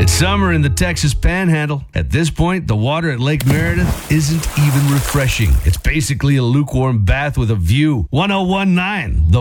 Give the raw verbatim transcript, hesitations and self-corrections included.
It's summer in the Texas Panhandle. At this point, the water at Lake Meredith isn't even refreshing. It's basically a lukewarm bath with a view. ten nineteen, The